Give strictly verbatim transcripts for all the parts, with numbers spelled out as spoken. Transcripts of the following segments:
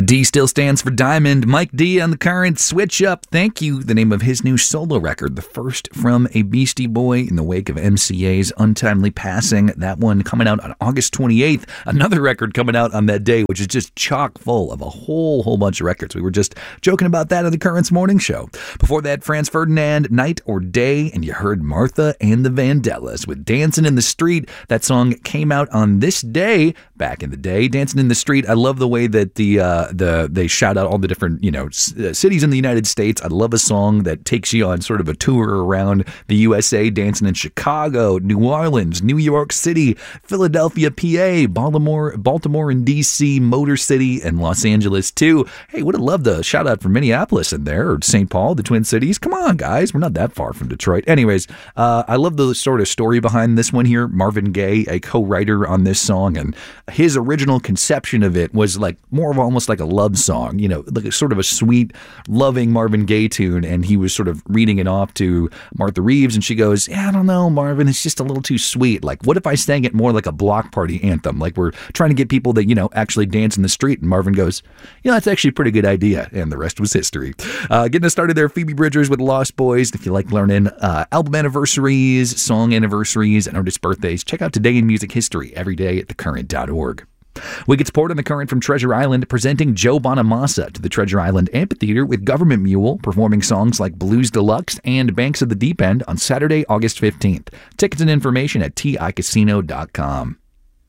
D still stands for Diamond. Mike D on the Current. Switch Up, Thank You, the name of his new solo record, the first from a Beastie Boy in the wake of M C A's untimely passing. That one coming out on August twenty-eighth. Another record coming out on that day, which is just chock full of a whole, whole bunch of records. We were just joking about that on the Current's morning show. Before that, Franz Ferdinand, Night or Day, and you heard Martha and the Vandellas with Dancing in the Street. That song came out on this day, back in the day. Dancing in the Street, I love the way that the uh, the they shout out all the different, you know, c- cities in the United States. I love a song that takes you on sort of a tour around the U S A, dancing in Chicago, New Orleans, New York City, Philadelphia, P A, Baltimore, Baltimore and D C, Motor City, and Los Angeles too. Hey, would have loved the shout out from Minneapolis in there, or Saint Paul, the Twin Cities. Come on, guys, we're not that far from Detroit. Anyways, uh, I love the sort of story behind this one here. Marvin Gaye, a co-writer on this song, and his original conception of it was like more of almost like a love song, you know, like a sort of a sweet, loving Marvin Gaye tune. And he was sort of reading it off to Martha Reeves, and she goes, yeah, I don't know, Marvin, it's just a little too sweet. Like, what if I sang it more like a block party anthem? Like, we're trying to get people that, you know, actually dance in the street. And Marvin goes, yeah, that's actually a pretty good idea. And the rest was history. Uh, getting us started there, Phoebe Bridgers with Lost Boys. If you like learning uh, album anniversaries, song anniversaries, and artist birthdays, check out Today in Music History every day at the current dot org. We get support on the Current from Treasure Island, presenting Joe Bonamassa to the Treasure Island Amphitheater with Government Mule, performing songs like Blues Deluxe and Banks of the Deep End on Saturday, August fifteenth. Tickets and information at T I casino dot com.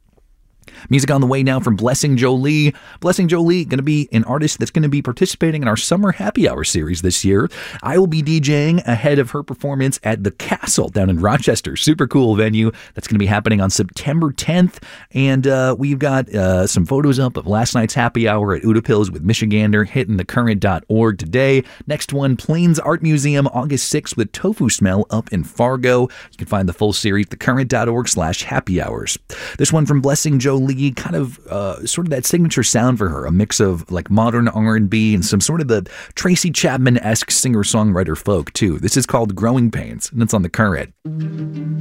Music on the way now from Blessing Jolie. Blessing Jolie, going to be an artist that's going to be participating in our Summer Happy Hour series this year. I will be DJing ahead of her performance at The Castle down in Rochester. Super cool venue. That's going to be happening on September tenth. And uh, we've got uh, some photos up of last night's happy hour at Utapils with Michigander, hitting the current dot org today. Next one, Plains Art Museum, August sixth with Tofu Smell up in Fargo. You can find the full series at the current dot org slash happy hours. This one from Blessing Jolie, kind of uh, sort of that signature sound for her, a mix of like modern R and B and some sort of the Tracy Chapman-esque singer-songwriter folk too. This is called Growing Pains, and it's on the Current.